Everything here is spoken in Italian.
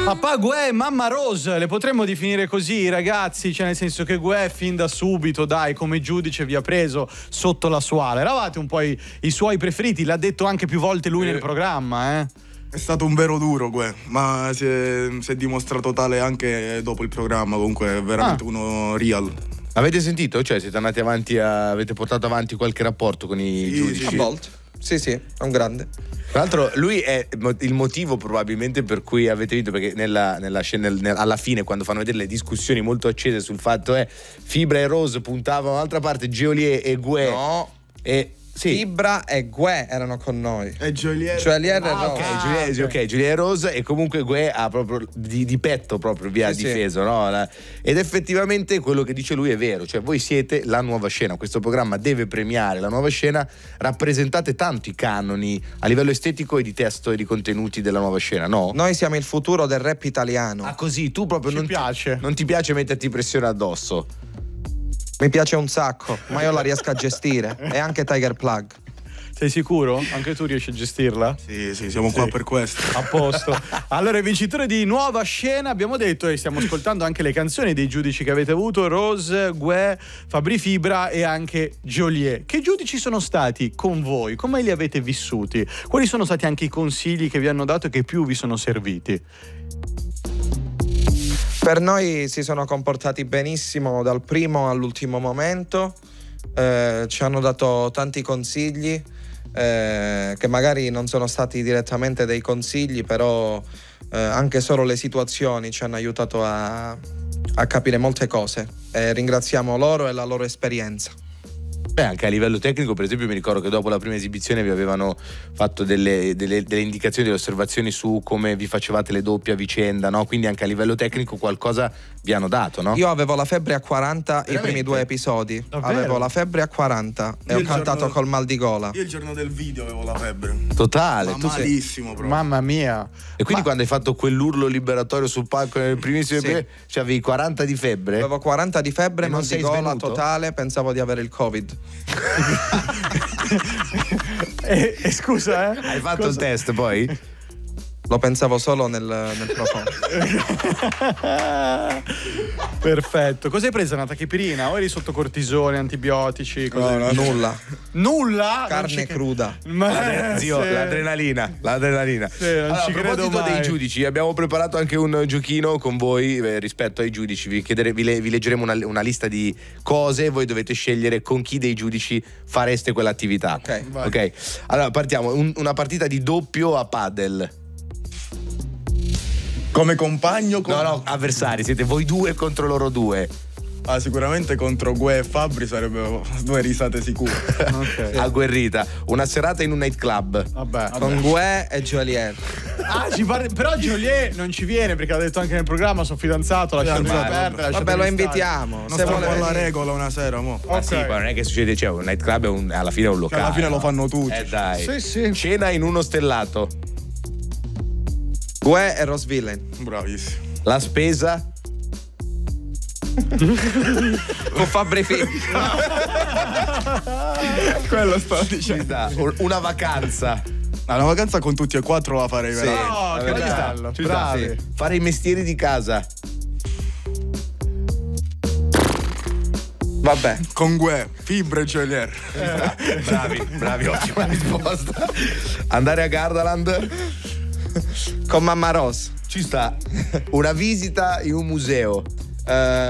Papà Guè e mamma Rose, le potremmo definire così, ragazzi, cioè nel senso che Guè fin da subito, dai, come giudice vi ha preso sotto la sua ala. Eravate un po' i suoi preferiti, l'ha detto anche più volte lui nel programma, eh. È stato un vero duro, Guè, ma si è dimostrato tale anche dopo il programma, comunque è veramente uno real. Avete sentito? Cioè siete andati avanti, avete portato avanti qualche rapporto con i giudici? A volte. Sì, è un grande. Tra l'altro lui è il motivo probabilmente per cui avete vinto, perché nella scena, alla fine, quando fanno vedere le discussioni molto accese sul fatto Fibra e Rose puntavano dall'altra parte, Geolier e Guè. No. E sì. Fibra e Guè erano con noi. E Geolier e Rose. Ok, Geolier e Rose, e comunque Guè ha proprio di petto proprio via difeso, no? Ed effettivamente quello che dice lui è vero, cioè voi siete la nuova scena, questo programma deve premiare la nuova scena, rappresentate tanto i canoni a livello estetico e di testo e di contenuti della nuova scena, no? Noi siamo il futuro del rap italiano. Ah, così tu proprio Ci piace. non ti piace metterti pressione addosso? Mi piace un sacco, ma io la riesco a gestire. E anche Tiger Plug. Sei sicuro? Anche tu riesci a gestirla? Sì, siamo qua per questo. A posto. Allora, il vincitore di nuova scena, abbiamo detto, e stiamo ascoltando anche le canzoni dei giudici che avete avuto: Rose, Guè, Fabri Fibra e anche Geolier. Che giudici sono stati con voi? Come li avete vissuti? Quali sono stati anche i consigli che vi hanno dato e che più vi sono serviti? Per noi si sono comportati benissimo dal primo all'ultimo momento, ci hanno dato tanti consigli, che magari non sono stati direttamente dei consigli, però anche solo le situazioni ci hanno aiutato a capire molte cose, e ringraziamo loro e la loro esperienza. Beh, anche a livello tecnico, per esempio, mi ricordo che dopo la prima esibizione vi avevano fatto delle indicazioni, delle osservazioni su come vi facevate le doppie a vicenda, no? Quindi anche a livello tecnico qualcosa vi hanno dato, no? Io avevo la febbre a 40 i primi 2 episodi. Davvero? Avevo la febbre a 40 e ho cantato col mal di gola. Io il giorno del video avevo la febbre. Totale. Ma malissimo proprio. Mamma mia. E quindi quando hai fatto quell'urlo liberatorio sul palco nel primissimo episodio, cioè avevi 40 di febbre? Avevo 40 di febbre, E non mal di sei gola svenuto? totale, pensavo di avere il Covid. E scusa, Hai fatto il test poi? Lo pensavo solo nel profondo. Perfetto. Cosa hai preso? Una tachipirina? O eri sotto cortisone, antibiotici? No, Nulla. Nulla? Carne cruda. Ma Zio, sì. l'adrenalina. Sì, non Allora, ci a credo proposito mai. dei giudici, abbiamo preparato anche un giochino con voi rispetto ai giudici. Vi leggeremo una lista di cose e voi dovete scegliere con chi dei giudici fareste quell'attività. Ok. Allora partiamo, una partita di doppio a padel. Come compagno? No, avversari, siete voi due contro loro due. Ah, sicuramente contro Guè e Fabri sarebbero 2 risate sicure. Ok. Agguerrita. Una serata in un nightclub. Vabbè. Con Guè e Geolier. Però Geolier non ci viene perché ha detto anche nel programma: sono fidanzato, lasciatemi perdere. Vabbè, lo invitiamo. Non Se stiamo vuole con la venire. regola una sera, mo. Ma sì, ma non è che succede, cioè un nightclub alla fine è un locale. Alla fine lo fanno tutti. Dai. Sì. Cena in uno stellato. Guè e Rose Villain. Bravissimo. La spesa. Con Fabri Fibra. Quello sto dicendo. Una vacanza. Una vacanza con tutti e 4 la farei veramente. Oh, che bello. Ci sta, Bravi. sì. Fare i mestieri di casa. Vabbè. Con Guè, Fibra e Geolier. Bravi, ottima risposta. Andare a Gardaland. Con mamma Rose. Ci sta. Una visita in un museo.